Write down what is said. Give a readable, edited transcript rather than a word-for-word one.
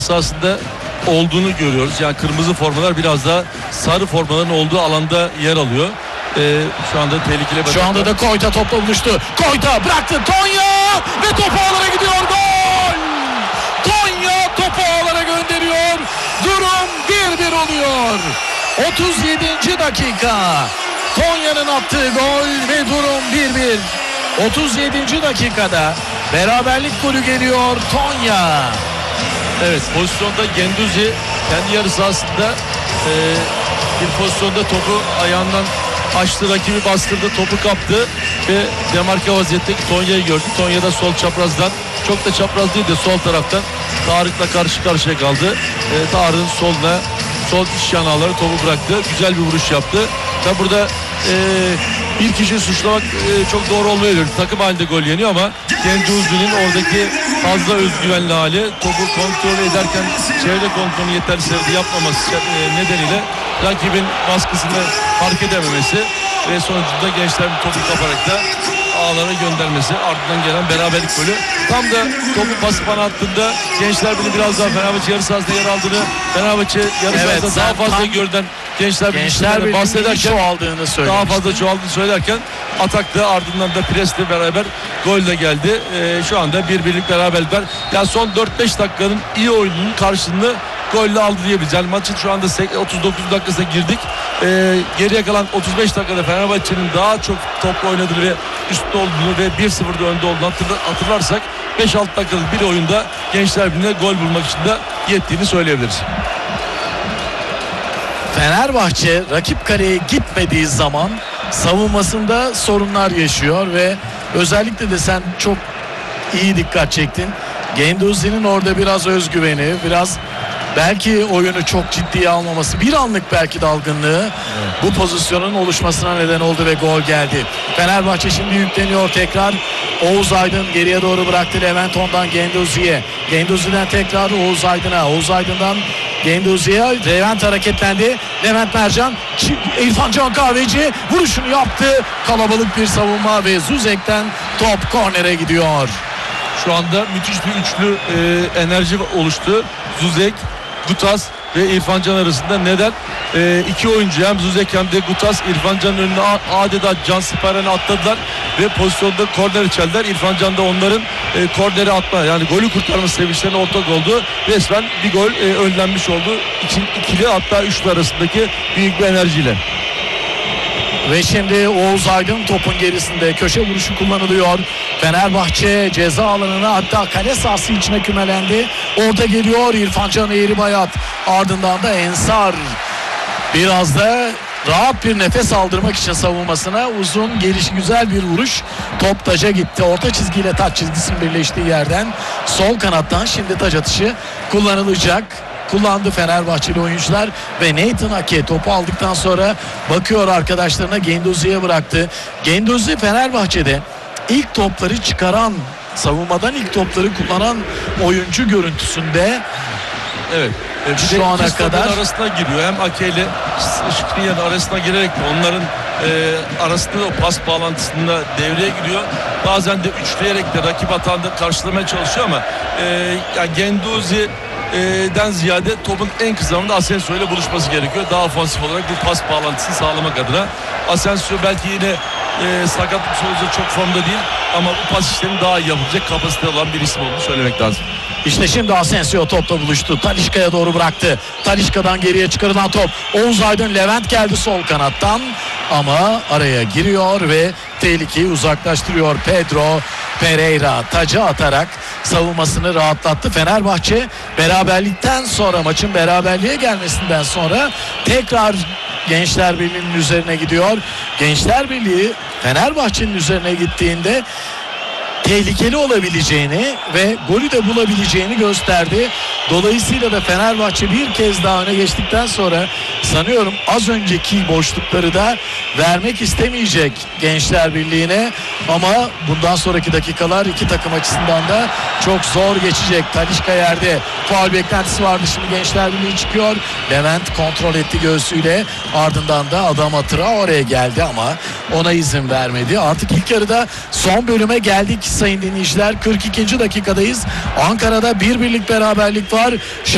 sahasında olduğunu görüyoruz. Yani kırmızı formalar biraz daha sarı formaların olduğu alanda yer alıyor. Şu anda tehlikeli. Şu anda da Koyta topla buluştu. Koyta bıraktı, Tonya ve topu ağlara gidiyor. Gol! Tonya topu ağlara gönderiyor. Durum 1-1 oluyor. 37. dakika. Tonya'nın attığı gol ve durum 1-1. 37. dakikada beraberlik golü geliyor Tonya. Evet, pozisyonda Genduzi kendi yarı sahasında bir pozisyonda topu ayağından açtı, rakibi bastırdı, topu kaptı ve demarke vaziyetteki Tonya'yı gördü. Tonya da sol çaprazdan, çok da çapraz değil de sol taraftan Tarık'la karşı karşıya kaldı. Tarık'ın soluna, sol iç yanağları topu bıraktı. Güzel bir vuruş yaptı. Ve burada bir kişi suçlamak çok doğru olmayabilir. Takım halinde gol yeniyor ama Genduzi'nin oradaki fazla özgüvenli hali, topu kontrol ederken çevre kontrolünü yeterli seviyede yapmaması nedeniyle rakibin baskısını fark edememesi ve sonucunda Gençlerbirliği topu kaparak da ağlara göndermesi, ardından gelen beraberlik golü. Tam da topu pas bana attığında Gençlerbirliği biraz daha Fenerbahçe yarı sahasında yer aldığını, Fenerbahçe yarı sahasında daha fazla görülen Gençlerbirliği bahsederken daha fazla çoğaldığını söylerken atakta, ardından da presle beraber golle geldi. Şu anda 1-1'lik beraberlik var. Yani son 4-5 dakikanın iyi oyununun karşılığını golle aldı diyebiliriz. Yani maçın şu anda 39 dakikasına girdik. Geriye kalan 35 dakikada Fenerbahçe'nin daha çok topla oynadığını ve üstte olduğunu ve 1-0'da önde olduğunu hatırlarsak 5-6 dakikalık bir oyunda Gençlerbirliği'ne gol bulmak için de yettiğini söyleyebiliriz. Fenerbahçe rakip kaleye gitmediği zaman savunmasında sorunlar yaşıyor ve özellikle de sen çok iyi dikkat çektin. Genduzi'nin orada biraz özgüveni, biraz belki oyunu çok ciddiye almaması, bir anlık belki dalgınlığı bu pozisyonun oluşmasına neden oldu ve gol geldi. Fenerbahçe şimdi yükleniyor tekrar. Oğuz Aydın geriye doğru bıraktı, Levent ondan Genduzi'ye. Genduzi'den tekrar Oğuz Aydın'a. Oğuz Aydın'dan Genduzi'ye. Levent hareketlendi. Levent Mercan, İrfan Can Kahveci vuruşunu yaptı. Kalabalık bir savunma ve Zuzek'ten top kornere gidiyor. Şu anda müthiş bir üçlü enerji oluştu. Zuzek, Gutas ve İrfan Can arasında. Neden? İki oyuncu, hem Zuzek hem de Gutas İrfan Can'ın önüne adeta cansiperene atladılar ve pozisyonda korner içerdiler. İrfan Can da onların korneri atma, yani golü kurtarma sevinçlerine ortak oldu. Resmen bir gol önlenmiş oldu. İkili, hatta üçlü arasındaki büyük bir enerjiyle. Ve şimdi Oğuz Aydın topun gerisinde, köşe vuruşu kullanılıyor. Fenerbahçe ceza alanına, hatta kale sahası içine kümelendi. Orada geliyor İrfan Can Eğribayat. Ardından da Ensar. Biraz da rahat bir nefes aldırmak için savunmasına uzun, gelişi güzel bir vuruş. Top taca gitti. Orta çizgiyle taç çizgisinin birleştiği yerden sol kanattan şimdi taç atışı kullanılacak. Kullandı Fenerbahçeli oyuncular ve Nathan Ake topu aldıktan sonra bakıyor arkadaşlarına, Genduzi'ye bıraktı. Genduzi Fenerbahçe'de ilk topları çıkaran, savunmadan ilk topları kullanan oyuncu görüntüsünde. Evet. Şu ana kadar arasına giriyor. Hem Ake ile Şikriyan arasına girerek de onların arasında o pas bağlantısında devreye giriyor. Bazen de üçleyerek de rakip hatanı karşılamaya çalışıyor ama yani Genduzi'den ziyade topun en kısa zamanda Asensio ile buluşması gerekiyor. Daha ofansif olarak bu pas bağlantısını sağlamak adına. Asensio belki yine sakatlık sonucu çok formda değil ama bu pas işlerini daha iyi yapılacak kapasite olan bir isim olduğunu söylemek lazım. İşte şimdi Asensio topla buluştu. Talisca'ya doğru bıraktı. Talisca'dan geriye çıkarılan top. Oğuz Aydın, Levent geldi sol kanattan. Ama araya giriyor ve tehlikeyi uzaklaştırıyor Pedro Pereira. Taca atarak savunmasını rahatlattı. Fenerbahçe beraberlikten sonra, maçın beraberliğe gelmesinden sonra tekrar Gençlerbirliği'nin üzerine gidiyor. Gençlerbirliği Fenerbahçe'nin üzerine gittiğinde tehlikeli olabileceğini ve golü de bulabileceğini gösterdi. Dolayısıyla da Fenerbahçe bir kez daha öne geçtikten sonra sanıyorum az önceki boşlukları da vermek istemeyecek Gençlerbirliği'ne, ama bundan sonraki dakikalar iki takım açısından da çok zor geçecek. Talisca yerde, faul beklentisi vardı, şimdi Gençlerbirliği çıkıyor. Levent kontrol etti göğsüyle, ardından da Adama Traore geldi ama ona izin vermedi. Artık ilk yarıda son bölüme geldik sayın dinleyiciler. 42. dakikadayız. Ankara'da 1-1'lik beraberlik var.